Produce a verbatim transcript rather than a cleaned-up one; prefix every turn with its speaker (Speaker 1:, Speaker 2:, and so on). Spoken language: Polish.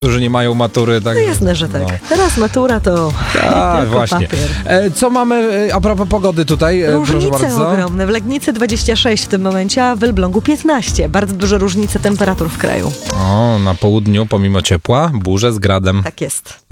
Speaker 1: którzy nie mają matury. Tak,
Speaker 2: no jasne, że tak.
Speaker 1: No.
Speaker 2: Teraz matura to
Speaker 1: A,
Speaker 2: tylko
Speaker 1: właśnie.
Speaker 2: papier.
Speaker 1: E, co mamy a propos pogody tutaj? E, proszę
Speaker 2: Różnice
Speaker 1: bardzo.
Speaker 2: ogromne. W Legnicy dwadzieścia sześć w tym momencie, a w Elblągu piętnaście. Bardzo duże różnice temperatur w kraju.
Speaker 1: O, na południu pomimo ciepła burze z gradem.
Speaker 2: Tak jest.